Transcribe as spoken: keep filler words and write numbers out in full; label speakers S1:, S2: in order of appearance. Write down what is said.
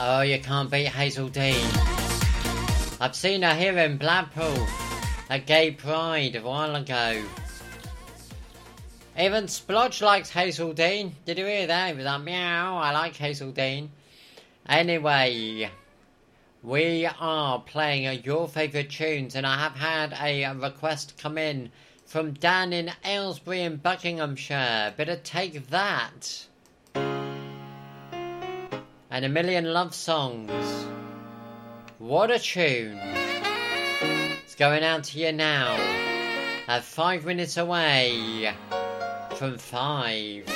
S1: Oh, you can't beat Hazeldine. I've seen her here in Blackpool at Gay Pride a while ago. Even Splodge likes Hazeldine. Did you hear that? He was like, meow, I like Hazeldine. Anyway, we are playing your favourite tunes, and I have had a request come in from Dan in Aylesbury in Buckinghamshire. Better take that. And a million love songs. What a tune. It's going out to you now. At five minutes away from five.